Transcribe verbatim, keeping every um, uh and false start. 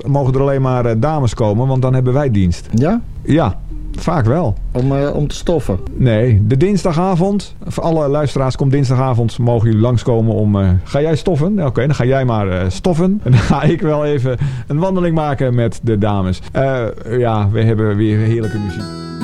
mogen er alleen maar uh, dames komen, want dan hebben wij dienst. Ja? Ja, vaak wel. Om, uh, om te stoffen? Nee, de dinsdagavond. Voor alle luisteraars, komt dinsdagavond. Mogen jullie langskomen om... Uh, ga jij stoffen? Oké, okay, dan ga jij maar uh, stoffen. En dan ga ik wel even een wandeling maken met de dames. Uh, ja, we hebben weer heerlijke muziek.